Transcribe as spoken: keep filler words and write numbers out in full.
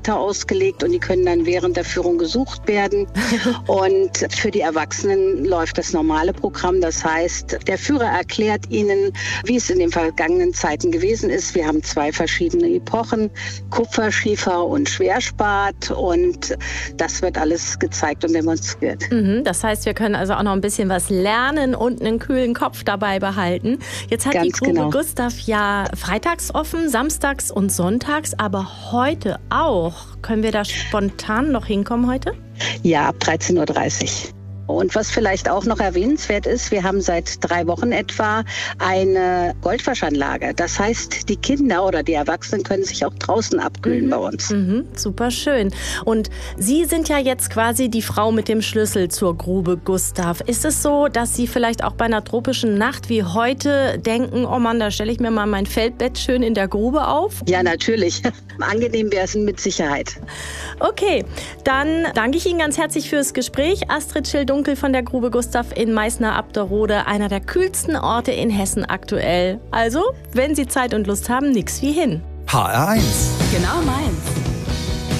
Theater ausgelegt und die können dann während der Führung gesucht werden. Und für die Erwachsenen läuft das normale Programm. Das heißt, der Führer erklärt ihnen, wie es in den vergangenen Zeiten gewesen ist. Wir haben zwei verschiedene Epochen, Kupferschiefer und Schwerspat, und das wird alles gezeigt und demonstriert. Mhm, das heißt, wir können also auch noch ein bisschen was lernen und einen kühlen Kopf dabei behalten. Jetzt hat Ganz die Grube genau. Gustav ja freitags offen, samstags und sonntags, aber heute auch. Können wir da spontan noch hinkommen heute? Ja, ab dreizehn Uhr dreißig. Und was vielleicht auch noch erwähnenswert ist, wir haben seit drei Wochen etwa eine Goldwaschanlage. Das heißt, die Kinder oder die Erwachsenen können sich auch draußen abkühlen mhm. bei uns. Mhm. Super schön. Und Sie sind ja jetzt quasi die Frau mit dem Schlüssel zur Grube Gustav. Ist es so, dass Sie vielleicht auch bei einer tropischen Nacht wie heute denken, oh Mann, da stelle ich mir mal mein Feldbett schön in der Grube auf? Ja, natürlich. Angenehm wäre es mit Sicherheit. Okay, dann danke ich Ihnen ganz herzlich fürs Gespräch. Astrid Schill-Dunkel von der Grube Gustav in Meißner-Abderode, einer der kühlsten Orte in Hessen aktuell. Also, wenn Sie Zeit und Lust haben, nix wie hin. H R eins. Genau meins.